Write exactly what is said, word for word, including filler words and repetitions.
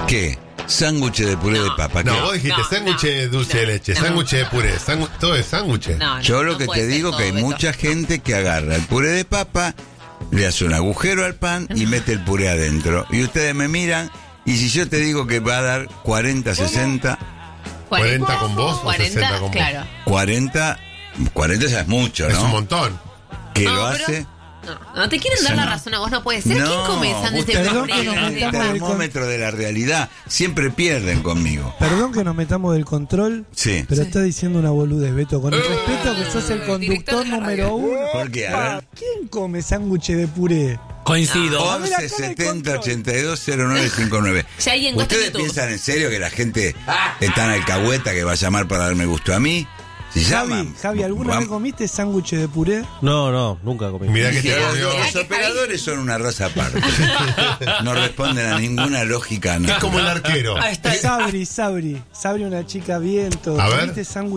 ¿Qué? Sándwich de puré No. de papa. No, ¿qué? vos dijiste No, sándwich no, de dulce de no, leche, no. sándwich de puré, sangu- todo es sándwich. No, no, Yo lo no que puede te ser digo todo, que hay Beto. mucha gente que agarra el puré de papa, le hace un agujero al pan y mete el puré adentro. Y ustedes me miran, y si yo te digo que va a dar cuarenta, sesenta, cuarenta con vos o cuarenta, sesenta con vos. claro. cuarenta, cuarenta ya es mucho, Es ¿no? un montón. Que No, lo pero- hace... No, no te quieren dar Eso la no. razón a vos, no puede ser. ¿Quién come sándwich de ustedes Perdón puré? que nos tienen el metamos del termómetro de la realidad. Siempre pierden conmigo. Perdón que nos metamos del control, Sí. pero está diciendo una boludez, Beto. Con el respeto que sos el director conductor de la número radio. uno. ¿Por qué? A ver. ¿Quién come sándwich de puré? Coincido. A ver, acá once en el setenta control. ochenta y dos cero nueve cinco nueve. Ya hay encuesta en ¿Ustedes YouTube. piensan en serio que la gente está en alcahueta que va a llamar para darme gusto a mí? Si Javi, llaman. Javi, ¿alguna vam- vez comiste sándwich de puré? No, no, nunca comí. Mirá que Dije, te los, comió. los operadores son una raza aparte. No responden a ninguna lógica. Es natural. como el arquero. Ah, está. Sabri, Sabri. Sabri, una chica bien, todo. A ver. ¿Comiste sándwich